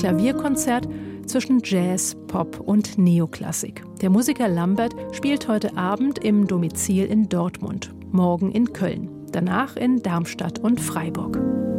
Klavierkonzert zwischen Jazz, Pop und Neoklassik. Der Musiker Lambert spielt heute Abend im Domizil in Dortmund, morgen in Köln, danach in Darmstadt und Freiburg.